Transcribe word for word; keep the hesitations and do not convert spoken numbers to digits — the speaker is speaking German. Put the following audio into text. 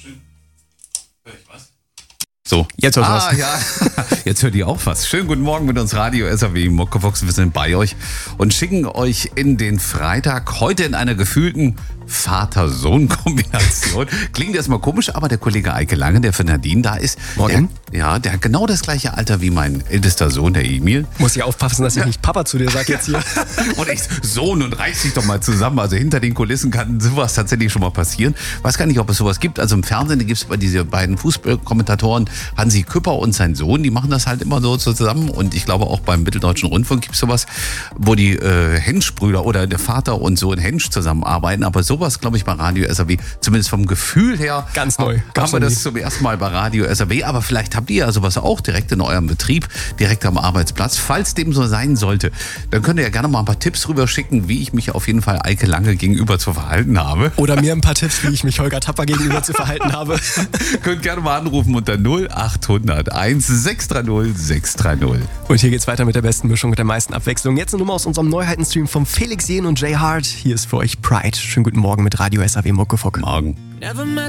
Schön. Hör ich was? So, jetzt hört ah, was. Ja. Jetzt hört ihr auch was. Schönen guten Morgen mit uns Radio S A W Muckefuchs. Wir sind bei euch und schicken euch in den Freitag heute in einer gefühlten Vater-Sohn-Kombination. Klingt erstmal komisch, aber der Kollege Eike Lange, der für Nadine da ist, Morgen. Der, ja, der hat genau das gleiche Alter wie mein ältester Sohn, der Emil. Muss ich aufpassen, dass ich nicht Papa zu dir sage jetzt hier. Und ich, Sohn, und reiß dich doch mal zusammen. Also hinter den Kulissen kann sowas tatsächlich schon mal passieren. Weiß gar nicht, ob es sowas gibt. Also im Fernsehen gibt es bei diesen beiden Fußballkommentatoren, Hansi Küpper und sein Sohn, die machen das halt immer so zusammen. Und ich glaube auch beim Mitteldeutschen Rundfunk gibt es sowas, wo die äh, Hensch-Brüder oder der Vater und Sohn Hensch zusammenarbeiten. Aber sowas, glaube ich, bei Radio S A W, zumindest vom Gefühl her, ganz neu. Haben wir das zum ersten Mal bei Radio S A W. Aber vielleicht habt ihr ja sowas auch direkt in eurem Betrieb, direkt am Arbeitsplatz. Falls dem so sein sollte, dann könnt ihr ja gerne mal ein paar Tipps rüber schicken, wie ich mich auf jeden Fall Eike Lange gegenüber zu verhalten habe. Oder mir ein paar Tipps, wie ich mich Holger Tapper gegenüber zu verhalten habe. Könnt gerne mal anrufen unter null acht hundert eins sechs drei null sechs drei null. Und hier geht's weiter mit der besten Mischung, mit der meisten Abwechslung. Jetzt eine Nummer aus unserem Neuheitenstream von Felix Jähn und Jay Hart. Hier ist für euch Pride. Schönen guten Morgen mit Radio S A W Muckefuck. Morgen. Never met